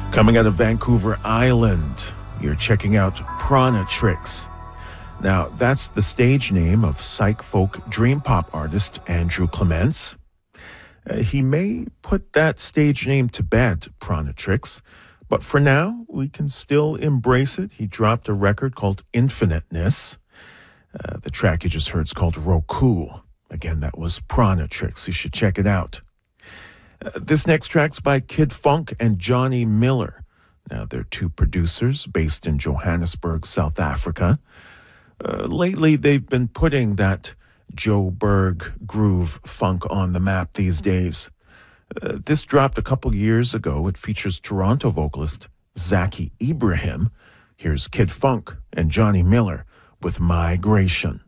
Coming out of Vancouver Island, you're checking out Prana Tricks. Now, that's the stage name of psych folk dream pop artist Andrew Clements. He may put that stage name to bed, Prana Tricks, but for now, we can still embrace it. He dropped a record called Infiniteness. The track you just heard is called Roku. Again, that was Prana Tricks. You should check it out. This next track's by Kid Funk and Johnny Miller. Now, they're two producers based in Johannesburg, South Africa. Lately, they've been putting that Joburg groove funk on the map these days. This dropped a couple years ago. It features Toronto vocalist Zaki Ibrahim. Here's Kid Funk and Johnny Miller with Migration.